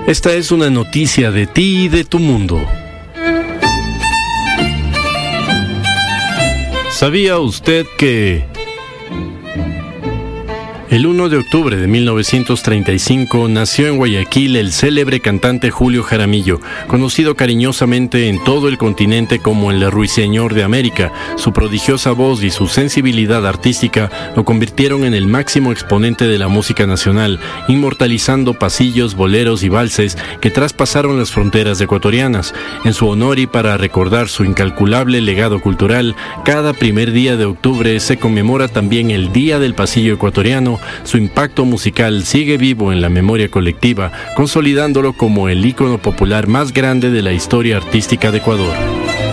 Esta es una noticia de ti y de tu mundo. ¿Sabía usted que el 1 de octubre de 1935 nació en Guayaquil el célebre cantante Julio Jaramillo, conocido cariñosamente en todo el continente como el Ruiseñor de América? Su prodigiosa voz y su sensibilidad artística lo convirtieron en el máximo exponente de la música nacional, inmortalizando pasillos, boleros y valses que traspasaron las fronteras ecuatorianas. En su honor y para recordar su incalculable legado cultural, cada primer día de octubre se conmemora también el Día del Pasillo Ecuatoriano. Su impacto musical sigue vivo en la memoria colectiva, consolidándolo como el ícono popular más grande de la historia artística de Ecuador.